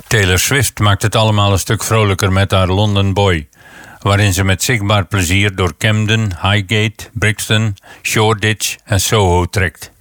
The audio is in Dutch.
Taylor Swift maakt het allemaal een stuk vrolijker met haar London Boy, waarin ze met zichtbaar plezier door Camden, Highgate, Brixton, Shoreditch en Soho trekt.